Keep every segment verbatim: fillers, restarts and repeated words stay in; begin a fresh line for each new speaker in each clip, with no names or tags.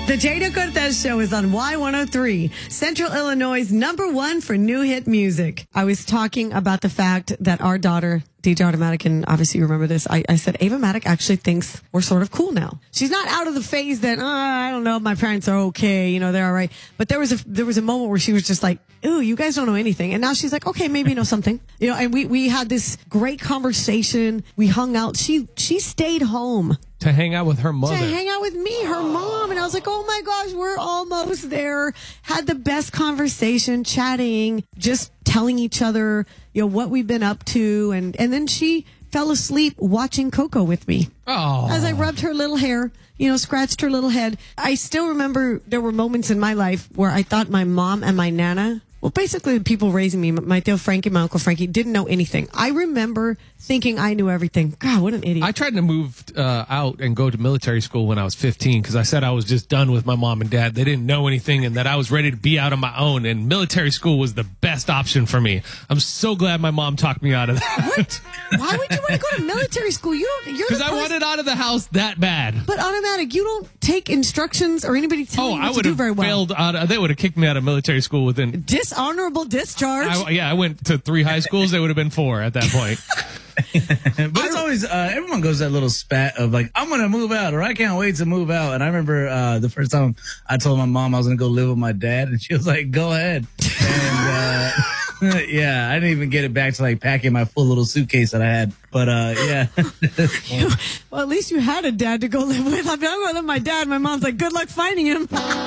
The Dana Cortez Show is on Y one oh three, Central Illinois' number one for new hit music. I was talking about the fact that our daughter, D J Automatic, and obviously you remember this, I, I said Ava Matic actually thinks we're sort of cool now. She's not out of the phase that, oh, I don't know if my parents are okay, you know, they're all right. But there was a there was a moment where she was just like, ooh, you guys don't know anything. And now she's like, okay, maybe you know something. You know, and we, we had this great conversation. We hung out. She she stayed home.
To hang out with her mother.
To hang out with me, her mom. And I was like, oh my gosh, we're almost there. Had the best conversation, chatting, just telling each other, you know, what we've been up to. And, and then she fell asleep watching Coco with me.
Oh.
As I rubbed her little hair, you know, scratched her little head. I still remember there were moments in my life where I thought my mom and my Nana, well, basically the people raising me, my Theo Frankie, my Uncle Frankie, didn't know anything. I remember thinking I knew everything. God, what an idiot.
I tried to move uh, out and go to military school when I was fifteen because I said I was just done with my mom and dad. They didn't know anything and that I was ready to be out on my own. And military school was the best option for me. I'm so glad my mom talked me out of that.
What? Why would you want to go to military school? You don't. You're
because I wanted out of the house that bad.
But Automatic, you don't take instructions or anybody tell
oh,
you what
I
to
would
do
have
very well.
failed out. Of, they would have kicked me out of military school within
dishonorable discharge.
I, yeah, I went to three high schools. They would have been four at that point.
But it's always, uh, everyone goes that little spat of like, I'm going to move out or I can't wait to move out. And I remember uh, the first time I told my mom I was going to go live with my dad and she was like, go ahead. And uh, yeah, I didn't even get it back to like packing my full little suitcase that I had. But uh, yeah.
Well, at least you had a dad to go live with. I mean, I'm going to live with my dad. My mom's like, good luck finding him.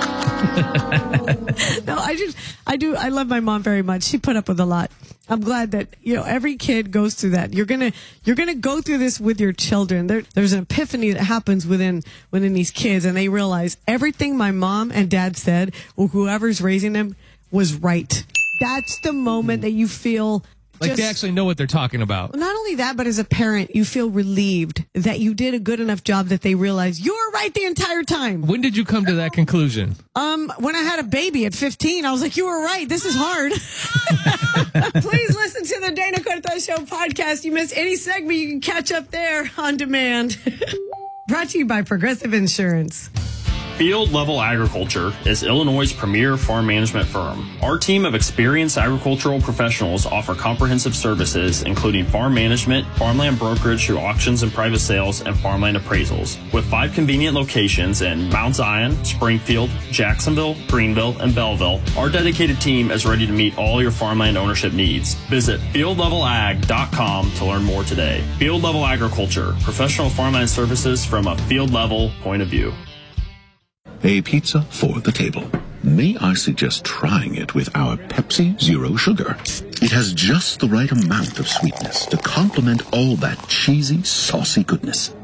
No, I just, I do, I love my mom very much. She put up with a lot. I'm glad that, you know, every kid goes through that. You're going to, you're going to go through this with your children. There, there's an epiphany that happens within, within these kids and they realize everything my mom and dad said or whoever's raising them was right. That's the moment that you feel
like
just,
they actually know what they're talking about.
Not only that, but as a parent, you feel relieved that you did a good enough job that they realize you were right the entire time.
When did you come to that conclusion?
Um, when I had a baby at fifteen, I was like, you were right. This is hard. Please listen to the Dana Cortez Show podcast. You miss any segment, you can catch up there on demand. Brought to you by Progressive Insurance.
Field Level Agriculture is Illinois' premier farm management firm. Our team of experienced agricultural professionals offer comprehensive services, including farm management, farmland brokerage through auctions and private sales, and farmland appraisals. With five convenient locations in Mount Zion, Springfield, Jacksonville, Greenville, and Belleville, our dedicated team is ready to meet all your farmland ownership needs. Visit field level ag dot com to learn more today. Field Level Agriculture, professional farmland services from a field level point of view.
A pizza for the table. May I suggest trying it with our Pepsi Zero Sugar? It has just the right amount of sweetness to complement all that cheesy, saucy goodness.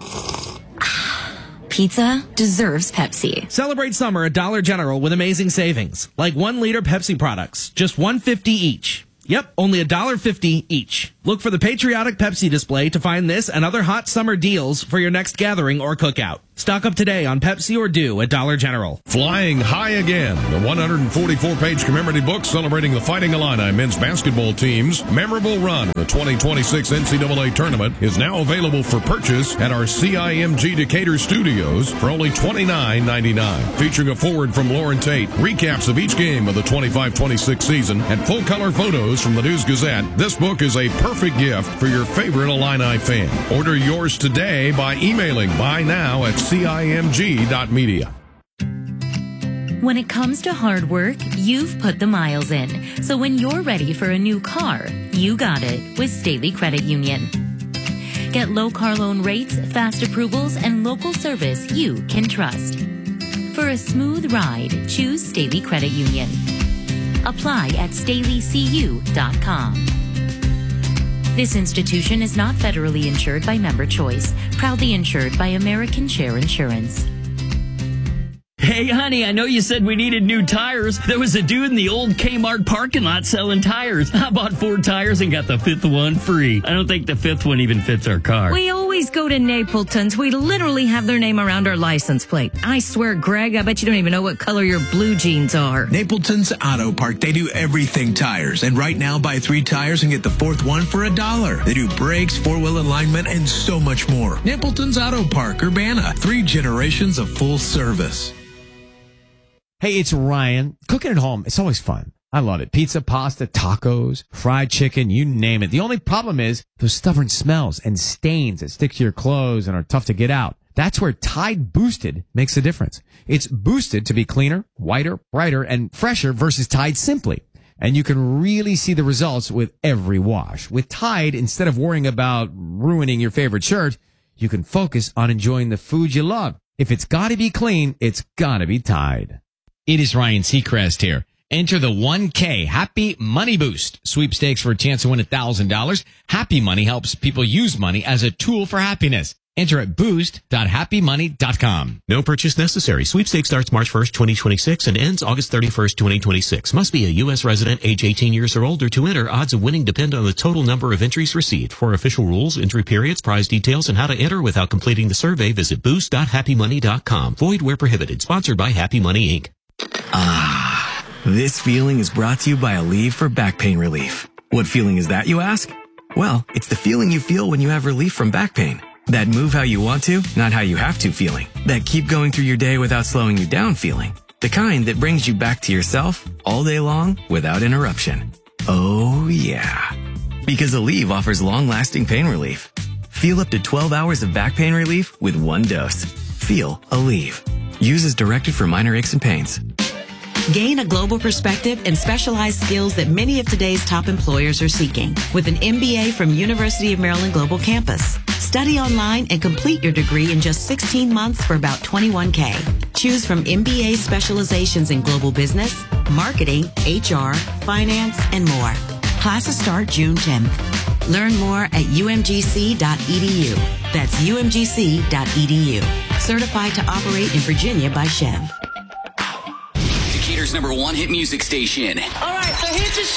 Pizza deserves Pepsi.
Celebrate summer at Dollar General with amazing savings. Like one liter Pepsi products, just one dollar fifty each. Yep, only one dollar fifty each. Look for the patriotic Pepsi display to find this and other hot summer deals for your next gathering or cookout. Stock up today on Pepsi or Dew at Dollar General.
Flying High Again, the one hundred forty-four page commemorative book celebrating the Fighting Illini men's basketball team's memorable run in the twenty twenty-six N C double A tournament is now available for purchase at our C I M G Decatur studios for only twenty-nine ninety-nine. Featuring a foreword from Lauren Tate, recaps of each game of the twenty-five twenty-six season, and full-color photos from the News Gazette, this book is a perfect gift for your favorite Illini fan. Order yours today by emailing buy now at C I M G dot media.
When it comes to hard work, you've put the miles in. So when you're ready for a new car, you got it with Staley Credit Union. Get low car loan rates, fast approvals, and local service you can trust. For a smooth ride, choose Staley Credit Union. Apply at Staley C U dot com. This institution is not federally insured by Member Choice. Proudly insured by American Share Insurance.
Hey, honey, I know you said we needed new tires. There was a dude in the old Kmart parking lot selling tires. I bought four tires and got the fifth one free. I don't think the fifth one even fits our car.
We always go to Napleton's. We literally have their name around our license plate. I swear, Greg, I bet you don't even know what color your blue jeans are.
Napleton's Auto Park. They do everything tires. And right now, buy three tires and get the fourth one for a dollar. They do brakes, four-wheel alignment, and so much more. Napleton's Auto Park, Urbana. Three generations of full service.
Hey, it's Ryan. Cooking at home, it's always fun. I love it. Pizza, pasta, tacos, fried chicken, you name it. The only problem is those stubborn smells and stains that stick to your clothes and are tough to get out. That's where Tide Boosted makes a difference. It's boosted to be cleaner, whiter, brighter, and fresher versus Tide Simply. And you can really see the results with every wash. With Tide, instead of worrying about ruining your favorite shirt, you can focus on enjoying the food you love. If it's gotta be clean, it's gotta be Tide.
It is Ryan Seacrest here. Enter the one K Happy Money Boost sweepstakes for a chance to win one thousand dollars. Happy Money helps people use money as a tool for happiness. Enter at boost dot happy money dot com.
No purchase necessary. Sweepstakes starts March first, twenty twenty-six and ends August thirty-first, twenty twenty-six. Must be a U S resident, age eighteen years or older to enter. Odds of winning depend on the total number of entries received. For official rules, entry periods, prize details, and how to enter without completing the survey, visit boost dot happy money dot com. Void where prohibited. Sponsored by Happy Money, Incorporated.
Ah, this feeling is brought to you by Aleve for back pain relief. What feeling is that, you ask? Well, it's the feeling you feel when you have relief from back pain. That move how you want to, not how you have to feeling. That keep going through your day without slowing you down feeling. The kind that brings you back to yourself all day long without interruption. Oh yeah. Because Aleve offers long-lasting pain relief. Feel up to twelve hours of back pain relief with one dose. Feel Aleve. Use as directed for minor aches and pains.
Gain a global perspective and specialized skills that many of today's top employers are seeking with an M B A from University of Maryland Global Campus. Study online and complete your degree in just sixteen months for about twenty-one K. Choose from M B A specializations in global business, marketing, H R, finance, and more. Classes start June tenth. Learn more at U M G C dot E D U. That's U M G C dot E D U. Certified to operate in Virginia by Chev.
Decatur's number one hit music station.
All right, so here's the